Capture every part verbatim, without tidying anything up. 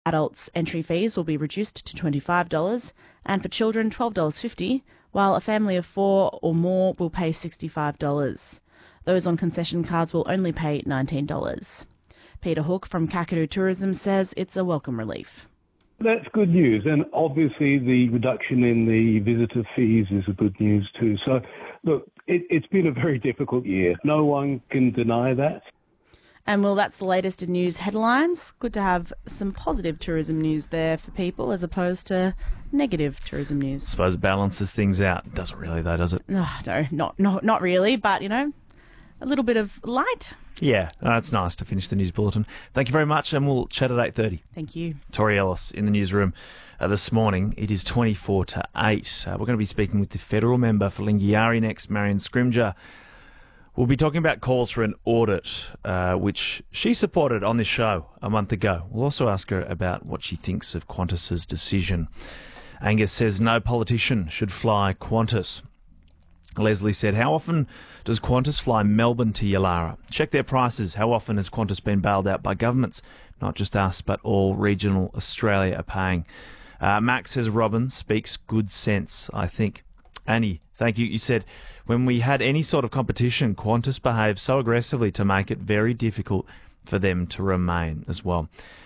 Adults' entry fees will be reduced to twenty-five dollars and for children twelve dollars fifty, while a family of four or more will pay sixty-five dollars. Those on concession cards will only pay nineteen dollars. Peter Hook from Kakadu Tourism says it's a welcome relief. That's good news, and obviously the reduction in the visitor fees is a good news too. So, look, it, it's been a very difficult year. No one can deny that. And well, that's the latest in news headlines. Good to have some positive tourism news there for people as opposed to negative tourism news. I suppose it balances things out. Doesn't really though, does it? No, no, not, not, not really, but, you know, a little bit of light. Yeah, uh, it's nice to finish the news bulletin. Thank you very much, and we'll chat at eight thirty. Thank you. Tori Ellis in the newsroom uh, this morning. It is twenty-four to eight. Uh, we're going to be speaking with the federal member for Lingiari next, Marion Scrimgeour. We'll be talking about calls for an audit, uh, which she supported on this show a month ago. We'll also ask her about what she thinks of Qantas's decision. Angus says no politician should fly Qantas. Leslie said, how often does Qantas fly Melbourne to Yalara? Check their prices. How often has Qantas been bailed out by governments? Not just us, but all regional Australia are paying. Uh, Max says, Robin speaks good sense, I think. Annie, thank you. You said, when we had any sort of competition, Qantas behaved so aggressively to make it very difficult for them to remain as well.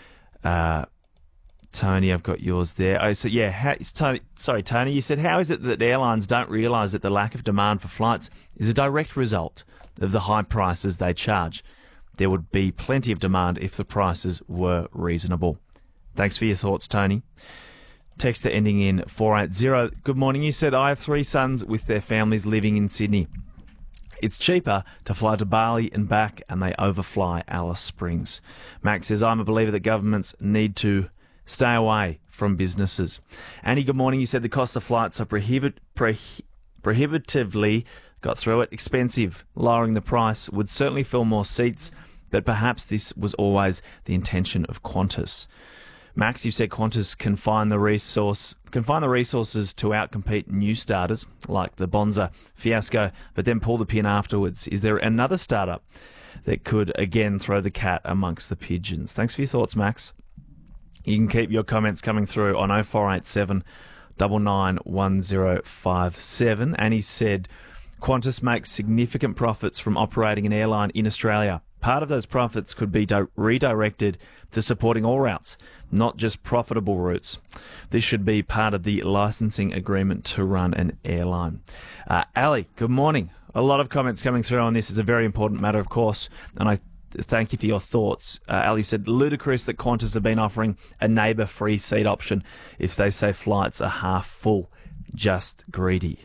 Uh, Tony, I've got yours there. Oh, so yeah, how, Tony, sorry, Tony, you said, how is it that airlines don't realise that the lack of demand for flights is a direct result of the high prices they charge? There would be plenty of demand if the prices were reasonable. Thanks for your thoughts, Tony. Texter ending in four eight zero. Good morning. You said, I have three sons with their families living in Sydney. It's cheaper to fly to Bali and back, and they overfly Alice Springs. Max says, I'm a believer that governments need to stay away from businesses. Annie, good morning. You said the cost of flights are prohibit, prohi- prohibitively, got through it, expensive. Lowering the price would certainly fill more seats, but perhaps this was always the intention of Qantas. Max, you said Qantas can find the resource, can find the resources to outcompete new starters like the Bonza fiasco, but then pull the pin afterwards. Is there another startup that could again throw the cat amongst the pigeons? Thanks for your thoughts, Max. You can keep your comments coming through on oh four eight seven, nine nine one oh five seven. And he said, Qantas makes significant profits from operating an airline in Australia. Part of those profits could be di- redirected to supporting all routes, not just profitable routes. This should be part of the licensing agreement to run an airline. Uh, Ali, good morning. A lot of comments coming through on this. Is a very important matter, of course, and I thank you for your thoughts. Uh, Ali said, ludicrous that Qantas have been offering a neighbour-free seat option if they say flights are half full. Just greedy.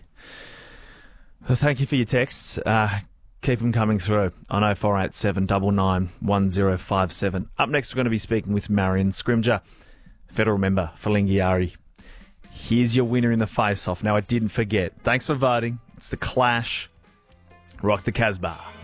Well, thank you for your texts. Uh, keep them coming through on oh four eight seven, nine nine one oh five seven. Up next, we're going to be speaking with Marion Scrimgeour, federal member for Lingiari. Here's your winner in the face-off. Now, I didn't forget. Thanks for voting. It's The Clash. Rock the Casbah.